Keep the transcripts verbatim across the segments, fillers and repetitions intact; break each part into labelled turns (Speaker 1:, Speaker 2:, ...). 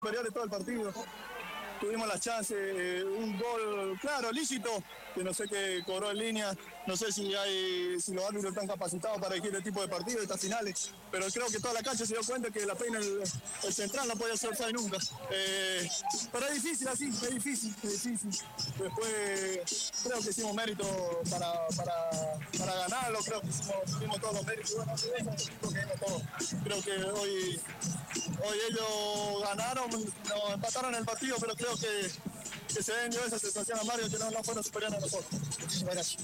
Speaker 1: superiores todo el partido. Tuvimos la chance, eh, un gol claro, lícito, que no sé qué cobró en línea, no sé si hay si los árbitros están capacitados para elegir este tipo de partidos, estas finales, pero creo que toda la cancha se dio cuenta que la pena el, el central no podía ser offside nunca. Eh, pero es difícil así, es difícil, es difícil. Después creo que hicimos mérito para, para, para ganarlo, creo que hicimos, tuvimos todos los méritos, bueno, creo que todo. Creo que hoy, hoy ellos ganaron, nos empataron el partido, pero creo que, que se dio esa sensación a Mario que no, no fueron superiores a nosotros. Gracias.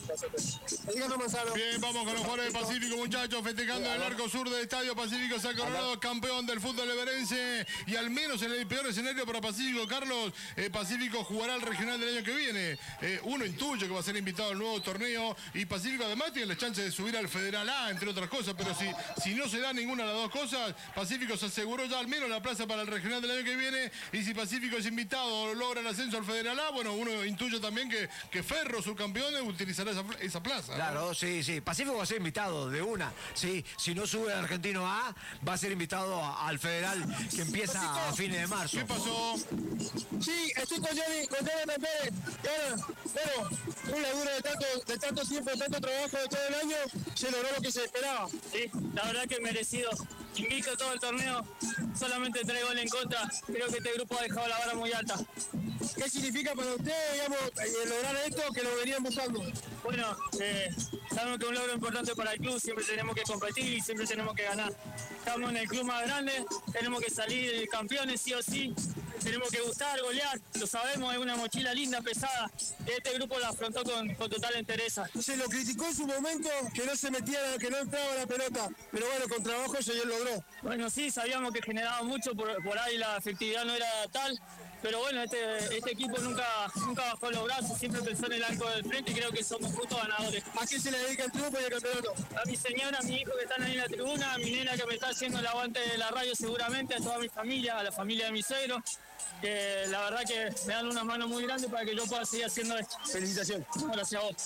Speaker 2: Bien, vamos con los jugadores del Pacífico, muchachos, festejando el arco sur del Estadio Pacífico. Se ha coronado campeón del fútbol everense y al menos en el peor escenario para Pacífico, Carlos, eh, Pacífico jugará el regional del año que viene. Eh, uno intuye que va a ser invitado al nuevo torneo y Pacífico además tiene la chance de subir al Federal A, entre otras cosas, pero si, si no se da ninguna de las dos cosas, Pacífico se aseguró ya al menos la plaza para el regional del año que viene, y si Pacífico es invitado o logra el ascenso al Federal A, bueno, uno intuye también que, que Ferro, subcampeón, utilizará esa, esa plaza.
Speaker 3: Claro, ¿no? sí, sí. Pacífico va a ser invitado de una. Sí, si no sube al Argentino A, va a ser invitado a, al Federal que empieza a fines de marzo.
Speaker 2: ¿Qué pasó?
Speaker 1: Sí, estoy con Johnny, con Johnny Pérez. Bueno, pero un laburo de tanto, de tanto tiempo, de tanto trabajo de todo el año, se logró lo que se esperaba.
Speaker 4: Sí, la verdad que merecido. Invicto todo el torneo, solamente tres goles en contra. Creo que este grupo ha dejado la vara muy alta.
Speaker 1: ¿Qué significa para ustedes, digamos, eh, lograr esto que lo venían buscando?
Speaker 4: Bueno, eh, sabemos que es un logro importante para el club, siempre tenemos que competir y siempre tenemos que ganar. Estamos en el club más grande, tenemos que salir campeones sí o sí, tenemos que gustar, golear, lo sabemos, es una mochila linda, pesada, y este grupo la afrontó con, con total entereza.
Speaker 1: Se lo criticó en su momento que no se metía, que no entraba la pelota, pero bueno, con trabajo se logró.
Speaker 4: Bueno, sí, sabíamos que generaba mucho, por, por ahí la efectividad no era tal, pero bueno, este, este equipo nunca, nunca bajó los brazos, siempre pensó en el arco del frente y creo que somos justos ganadores.
Speaker 1: ¿A quién se le dedica el triunfo y el campeonato?
Speaker 4: A mi señora, a mi hijo que están ahí en la tribuna, a mi nena que me está haciendo el aguante de la radio seguramente, a toda mi familia, a la familia de mi suegro, que la verdad que me dan una mano muy grande para que yo pueda seguir haciendo esto.
Speaker 1: Felicitaciones.
Speaker 4: Gracias a vos.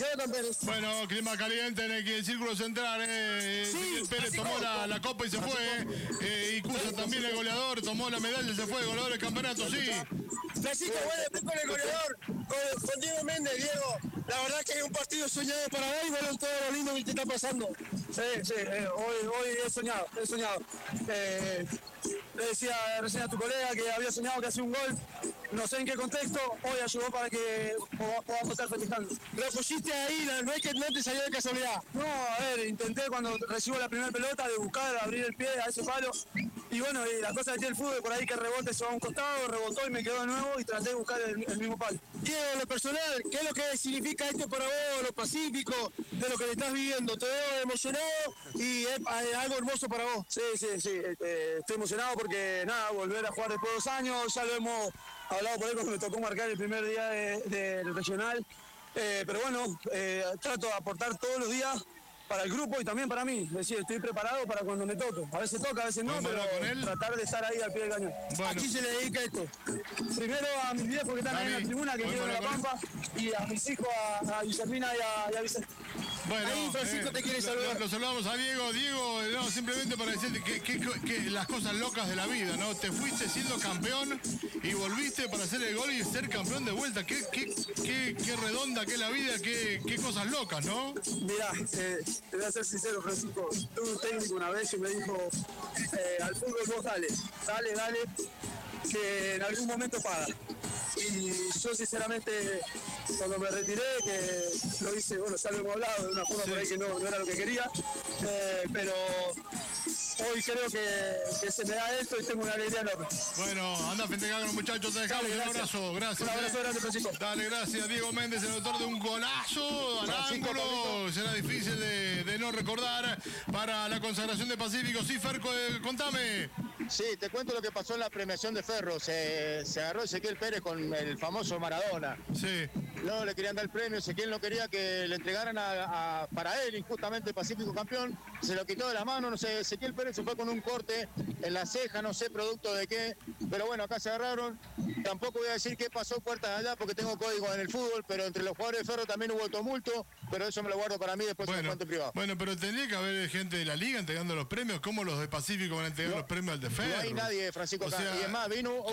Speaker 2: Bueno, clima caliente en el, el círculo central. Eh. Sí, Pérez tomó la, la copa y se fue. Eh, y Cusa también, el goleador, tomó la medalla y se fue. Goleador del campeonato, sí.
Speaker 1: Francisco, bueno, estoy con el goleador, con, con Diego Méndez, Diego. La verdad que es un partido soñado para ver y bueno, todo lo lindo que te está pasando. Sí, sí, eh, hoy, hoy he soñado, he soñado. Eh, le decía recién a tu colega que había soñado que hacía un gol, no sé en qué contexto, hoy ayudó para que podamos estar festejando. Lo pusiste ahí, no es que no te salió de casualidad. No, a ver, intenté cuando recibo la primera pelota de buscar, abrir el pie a ese palo, y bueno, y la cosa que tiene el fútbol, por ahí que rebote se va a un costado, rebotó y me quedó de nuevo y traté de buscar el, el mismo palo. Diego, lo personal, ¿qué es lo que significa esto para vos, lo pacífico, de lo que le estás viviendo? Te veo emocionado y es, es algo hermoso para vos. Sí, sí, sí, eh, estoy emocionado porque nada, volver a jugar después de dos años, ya lo hemos hablado por ahí cuando me tocó marcar el primer día del de, de regional, eh, pero bueno, eh, trato de aportar todos los días para el grupo y también para mí, es decir, estoy preparado para cuando me toque. A veces toca, a veces no, pero tratar de estar ahí al pie del cañón. Bueno. Aquí se le dedica esto. Primero a mis viejos que están ahí en la tribuna, que viven en La Pampa, y a mis hijos, a, a Guillermina y a, y a Vicente.
Speaker 2: Bueno,
Speaker 1: ahí Francisco
Speaker 2: eh,
Speaker 1: te quiere saludar.
Speaker 2: Lo, lo saludamos a Diego. Diego, no, simplemente para decirte que, que, que las cosas locas de la vida, ¿no? Te fuiste siendo campeón y volviste para hacer el gol y ser campeón de vuelta. Qué, qué, qué, qué redonda que es la vida, qué, qué cosas locas, ¿no?
Speaker 1: Mirá, eh, te voy a ser sincero, Francisco. Tuve un técnico una vez y me dijo, eh, al fútbol vos dale, dale, dale, que en algún momento paga. Y yo sinceramente, cuando me retiré, que lo hice, bueno, ya lo hemos hablado de una forma sí. por ahí que no, no era lo que quería, eh, pero hoy creo que, que se me da esto y tengo una alegría enorme.
Speaker 2: Bueno, anda a festejar con los muchachos, te dejamos un abrazo, gracias.
Speaker 1: Un abrazo grande, Francisco.
Speaker 2: Dale, gracias, Diego Méndez, el autor de un golazo al Francisco, ángulo. Papito. Será difícil de, de no recordar para la consagración de Pacífico. Sí, Ferco, eh, contame.
Speaker 5: Sí, te cuento lo que pasó en la premiación de Ferro. Se, se agarró Ezequiel Pérez con el famoso Maradona.
Speaker 2: Sí.
Speaker 5: No le querían dar el premio, Ezequiel no quería que le entregaran a, a, para él, injustamente Pacífico campeón, se lo quitó de la mano, no sé, Ezequiel Pérez se fue con un corte en la ceja, no sé producto de qué, pero bueno, acá se agarraron. Tampoco voy a decir qué pasó puertas allá porque tengo código en el fútbol, pero entre los jugadores de Ferro también hubo tumulto, pero eso me lo guardo para mí después
Speaker 2: bueno,
Speaker 5: en el cuento privado.
Speaker 2: Bueno, pero tendría que haber gente de la liga entregando los premios, ¿cómo los de Pacífico van a entregar no. los premios al de
Speaker 5: No hay nadie, Francisco, acá.
Speaker 2: O sea,
Speaker 5: y es más, vino